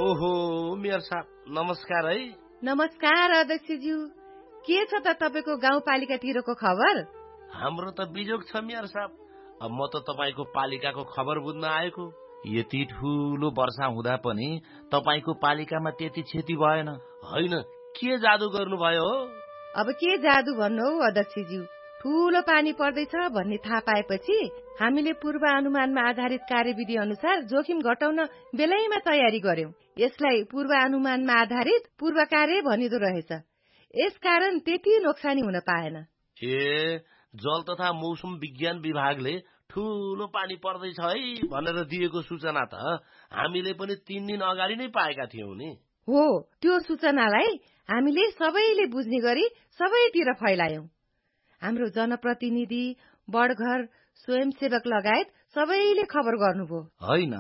ओहो मेयर साहब नमस्कार है। नमस्कार अध्यक्षज्यू, के छ त तपाईको गाउँपालिकातिरको खबर? हाम्रो त बिजोग छ मेयर साहब। अब म त तपाईको पालिकाको खबर बुझ्न आएको। यति ठूलो वर्षा हुँदा पनि तपाईको पालिकामा त्यति क्षति भएन होइन? के जादु गर्नुभयो हो? अब के जादु भन्नु हौ अध्यक्षज्यू, ठूलो पानी पर्दैछ भन्ने थाहा पाएपछि हामीले पूर्वानुमानमा आधारित कार्यविधि अनुसार जोखिम घटाउन बेलैमा तयारी गर्यौं। यसलाई पूर्वानुमानमा आधारित पूर्व कार्य भनिदो रहेछ। यसकारण त्यति नोक्सानी हुन पाएन। ए जल तथा मौसम विज्ञान विभागले ठूलो पानी पर्दैछ है भनेर दिएको सूचना त हामीले पनि 3 दिन अगाडि नै पाएका थियौं नि। हो, त्यो सूचनालाई हामीले सबैले बुझ्ने गरी सबैतिर फैलायौं। हाम्रो जनप्रतिनिधि, बडघर, स्वयंसेवक लगायत सबैले खबर गर्नुभयो। होइन,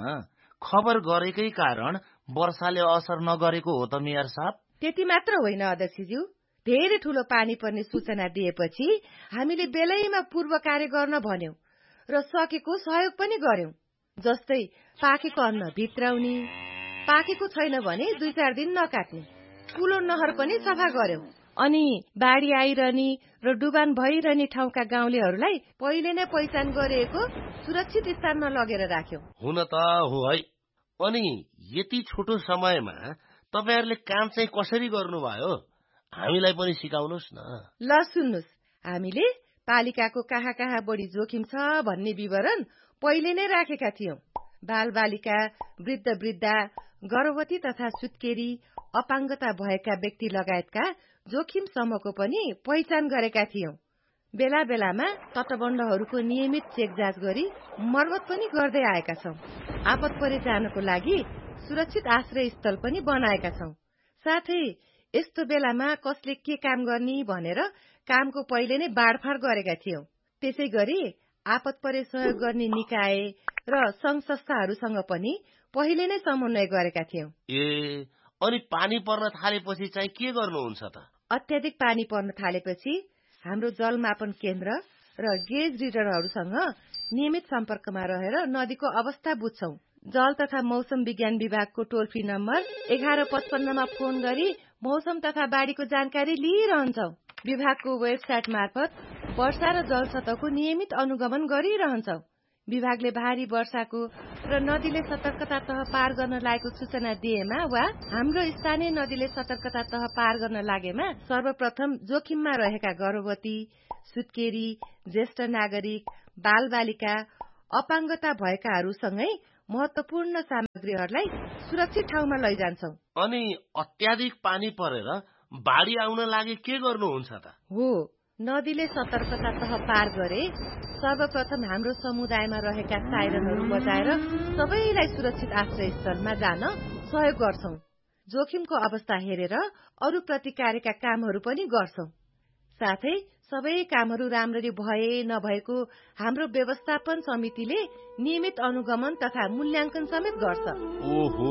खबर गरेकै कारण वर्षाले असर नगरेको हो त मेयर साहब। त्यति मात्र होइन अध्यक्षज्यू, धेरै ठूलो पानी पर्ने सूचना दिएपछि हामीले बेलैमा पूर्व कार्य गर्न भन्यौं र सकेको सहयोग पनि गर्यौं। जस्तै पाकेको अन्न भित्राउने, पाकेको छैन भने 2-4 दिन नकाट्ने, ठूलो नहर पनि सफा गर्यौं। अनि बाढी आइरहने र डुबान भइरहने ठाउँका गाउँलेहरूलाई पहिले नै पहिचान गरिएको सुरक्षित स्थानमा लगेर राख्यौं। हुन त हो है। अनि यति छोटो समयमा तपाईहरुले काम चाहिँ कसरी गर्नुभयो? हामीलाई पनि सिकाउनुस् न। ल सुन्नुस्, हामीले पालिकाको कहाँ बढी जोखिम छ भन्ने विवरण पहिले नै राखेका थियौं। बालबालिका, वृद्ध-वृद्धा, गर्भवती तथा सुत्केरी, अपाङ्गता भएका व्यक्ति लगायतका जोखिम समूहको पनि पहिचान गरेका थियौं। बेला बेलामा तटबन्धहरूको नियमित चेक जाँच गरी मर्मत पनि गर्दै आएका छौं। आपत परे जानको लागि सुरक्षित आश्रय स्थल पनि बनाएका छौं। साथै यस्तो बेलामा कसले के काम गर्ने भनेर कामको पहिले नै बाँडफाँड गरेका थियौं। त्यसै गरी आपत परे सहयोग गर्ने निकाय र संघ संस्थाहरूसँग पनि पहिले नै समन्वय गरेका थियौं। ए अनि पानी पर्न थालेपछि चाहिँ के गर्नुहुन्छ त? अत्याधिक पानी पर्न थालेपछि हाम्रो जलमापन केन्द्र र गेज रिडरहरूसँग नियमित सम्पर्कमा रहेर नदीको अवस्था बुझ्छौं। जल तथा मौसम विज्ञान विभागको टोल फ्री नम्बर 1155 मा फोन गरी मौसम तथा बाढीको जानकारी लिइरहन्छौं। विभागको वेबसाइट मार्फत वर्षा र जल सतहको नियमित अनुगमन गरिरहन्छौं। विभागले भारी वर्षाको र नदीले सतर्कता तह पार गर्न लागेको सूचना दिएमा वा हाम्रो स्थानीय नदीले सतर्कता तह पार गर्न लागेमा सर्वप्रथम जोखिममा रहेका गर्भवती, सुत्केरी, ज्येष्ठ नागरिक, बालबालिका, अपाङ्गता भएकाहरूसँगै महत्वपूर्ण सामग्रीहरूलाई सुरक्षित ठाउँमा लैजान्छौं। अनि अत्याधिक पानी परेर बाढी आउन लागे के गर्नुहुन्छ त? हो, नदीले सतर्कता तह पार गरे सर्वप्रथम हाम्रो समुदायमा रहेका साइरनहरू बजाएर सबैलाई सुरक्षित आश्रय स्थलमा जान सहयोग गर्छौं। जोखिमको अवस्था हेरेर अरू प्रतिकारका कामहरू पनि गर्छौं। साथै सबै कामहरू राम्ररी भए नभएको हाम्रो व्यवस्थापन समितिले नियमित अनुगमन तथा मूल्याङ्कन समेत गर्छ। ओहो,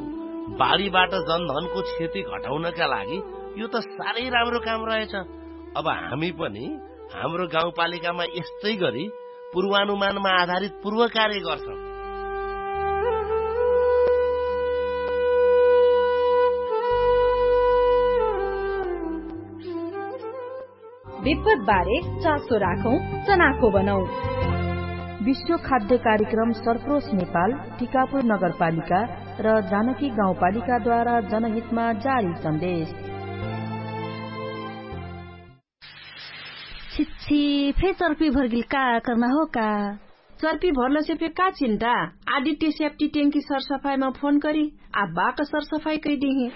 बाढीबाट जनधनको क्षति घटाउनका लागि यो त साह्रै राम्रो काम रहेछ। अब हामी पनि हाम्रो गाउँपालिकामा यस्तै गरी पूर्वानुमानमा आधारित पूर्व कार्य गर्छौं। विपद बारे चासो राखौं, चनाखो बनाऊ। विश्व खाद्य कार्यक्रम सरप्रोस नेपाल, टिकापुर नगरपालिका र जानकी गाउँपालिकाद्वारा जनहितमा जारी सन्देश। छिच्छी फे चर्पी भर्गिल का करना हो का? चर्पी भर्न से पे का चिन्ता? आदित्य सेफ्टी ट्याङ्की सरसफाईमा फोन करी आब्बा का सरसफाई कई दिही।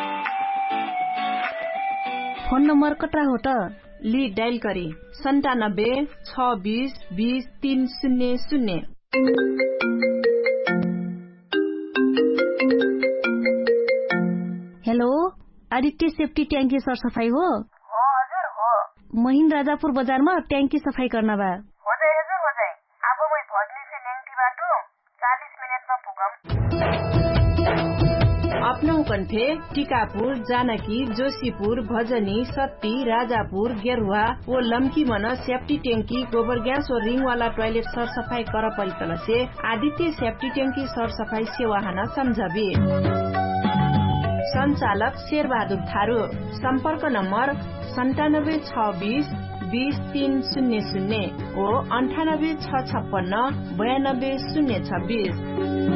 फोन नम्बर कटरा हो त? ली dial curry 97 26 20 300। Hello, Aditya safety ट्याङ्की सरसफाई हो? हजुर हो। महिन राजापुर बजारमा ट्याङ्की सफाई गर्न बा। हो जाए हजुर, हो जाए। अब मैं भजली से न्याङ्की बाटो 40 मिनेटमा पुगम। अपनौ कन्थे टिकापुर, जानकी, जोशीपुर, भजनी, सत्ती, राजापुर, गेरुवा ओ लम्की मन सेफ्टी ट्याङ्की गोबर ग्यास और रिंग वाला टॉयलेट सरसफाई कर परितल से आदित्य सेफ्टी ट्याङ्की सरसफाई सेवा हाना समझबे। सञ्चालक शेरबहादुर थारू। सम्पर्क नम्बर 9726 20300 हो 98 656 92 026।